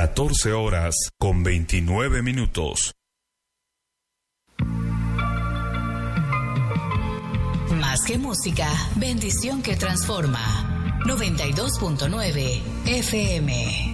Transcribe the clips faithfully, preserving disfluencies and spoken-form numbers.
catorce horas con veintinueve minutos. Más que música, bendición que transforma. noventa y dos punto nueve F M.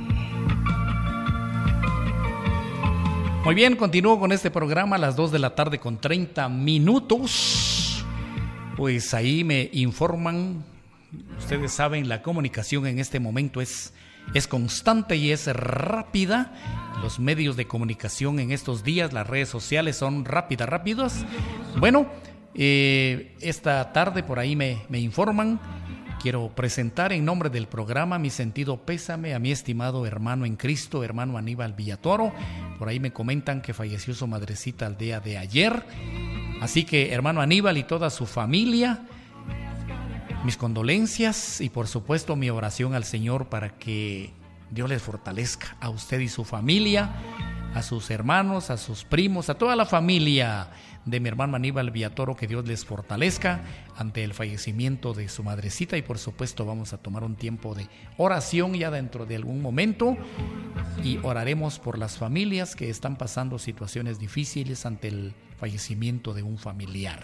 Muy bien, continúo con este programa a las dos de la tarde con treinta minutos. Pues ahí me informan, ustedes saben, la comunicación en este momento es, es constante y es rápida. Los medios de comunicación en estos días, las redes sociales son rápidas, rápidas. Bueno, eh, esta tarde por ahí me, me informan. Quiero presentar en nombre del programa mi sentido pésame a mi estimado hermano en Cristo, hermano Aníbal Villatoro. Por ahí me comentan que falleció su madrecita el día de ayer. Así que, hermano Aníbal y toda su familia, mis condolencias y por supuesto mi oración al Señor para que Dios les fortalezca a usted y su familia, a sus hermanos, a sus primos, a toda la familia de mi hermano Aníbal Villatoro, que Dios les fortalezca ante el fallecimiento de su madrecita. Y por supuesto vamos a tomar un tiempo de oración ya dentro de algún momento y oraremos por las familias que están pasando situaciones difíciles ante el fallecimiento de un familiar.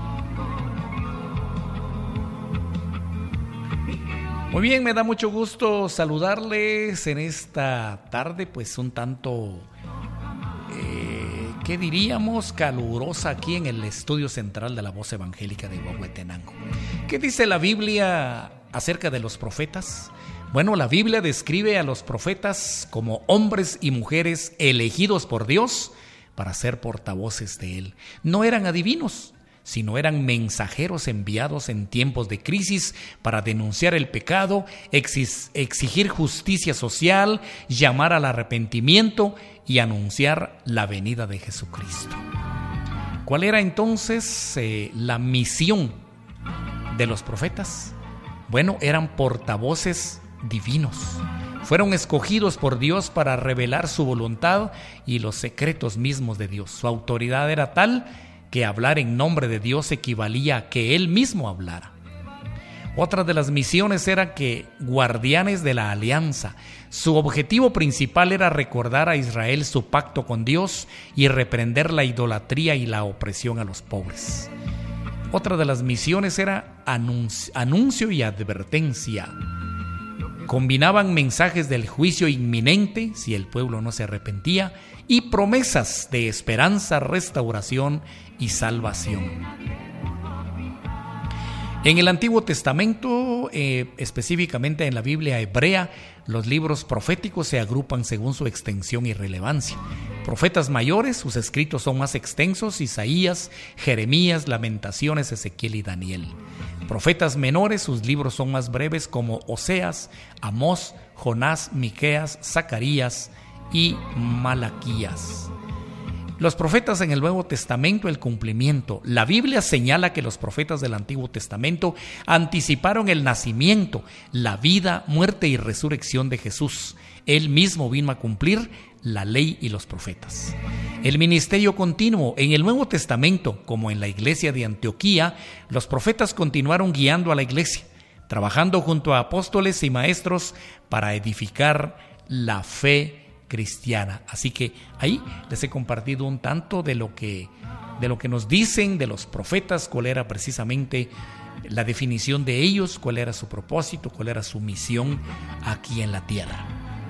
Muy bien, me da mucho gusto saludarles en esta tarde, pues un tanto eh, ¿qué diríamos? Calurosa aquí en el estudio central de la Voz Evangélica de Huehuetenango. ¿Qué dice la Biblia acerca de los profetas? Bueno, la Biblia describe a los profetas como hombres y mujeres elegidos por Dios para ser portavoces de Él. No eran adivinos, sino eran mensajeros enviados en tiempos de crisis para denunciar el pecado, exigir justicia social, llamar al arrepentimiento y anunciar la venida de Jesucristo. ¿Cuál era entonces eh, la misión de los profetas? Bueno, eran portavoces divinos. Fueron escogidos por Dios para revelar su voluntad y los secretos mismos de Dios. Su autoridad era tal que hablar en nombre de Dios equivalía a que Él mismo hablara. Otra de las misiones era que guardianes de la alianza. Su objetivo principal era recordar a Israel su pacto con Dios y reprender la idolatría y la opresión a los pobres. Otra de las misiones era anuncio, anuncio y advertencia. Combinaban mensajes del juicio inminente si el pueblo no se arrepentía y promesas de esperanza, restauración y salvación. En el Antiguo Testamento, eh, específicamente en la Biblia hebrea, los libros proféticos se agrupan según su extensión y relevancia. Profetas mayores, sus escritos son más extensos: Isaías, Jeremías, Lamentaciones, Ezequiel y Daniel. Profetas menores, sus libros son más breves, como Oseas, Amós, Jonás, Miqueas, Zacarías y Malaquías. Los profetas en el Nuevo Testamento, el cumplimiento. La Biblia señala que los profetas del Antiguo Testamento anticiparon el nacimiento, la vida, muerte y resurrección de Jesús. Él mismo vino a cumplir la ley y los profetas. El ministerio continuo. En el Nuevo Testamento, como en la iglesia de Antioquía, los profetas continuaron guiando a la iglesia, trabajando junto a apóstoles y maestros para edificar la fe cristiana. Así que ahí les he compartido un tanto de lo que de lo que nos dicen de los profetas, cuál era precisamente la definición de ellos, cuál era su propósito, cuál era su misión aquí en la tierra.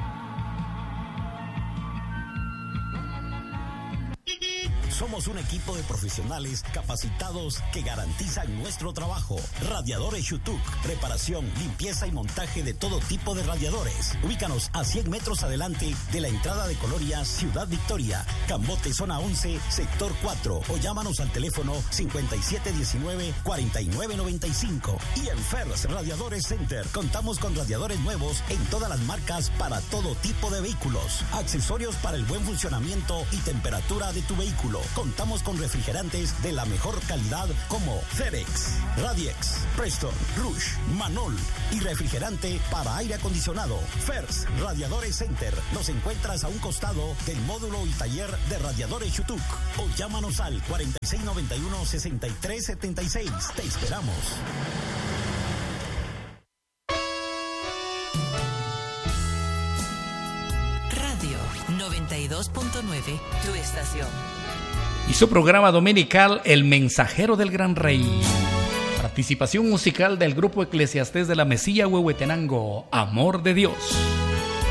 Somos un equipo de profesionales capacitados que garantizan nuestro trabajo. Radiadores Shutuk, reparación, limpieza y montaje de todo tipo de radiadores. Ubícanos a cien metros adelante de la entrada de Colonia Ciudad Victoria, Cambote, zona once, sector cuatro, o llámanos al teléfono cincuenta y siete diecinueve, cuarenta y nueve noventa y cinco. Y en Fers Radiadores Center contamos con radiadores nuevos en todas las marcas para todo tipo de vehículos. Accesorios para el buen funcionamiento y temperatura de tu vehículo. Contamos con refrigerantes de la mejor calidad como Ferex, Radiex, Preston, Rush, Manol y refrigerante para aire acondicionado. Fers Radiadores Center. Nos encuentras a un costado del módulo y taller de Radiadores Shutuk, o llámanos al cuarenta y seis noventa y uno, sesenta y tres setenta y seis. Te esperamos. noventa y dos punto nueve, tu estación. Y su programa dominical, El Mensajero del Gran Rey. Participación musical del grupo Eclesiastés de la Mesilla Huehuetenango, Amor de Dios.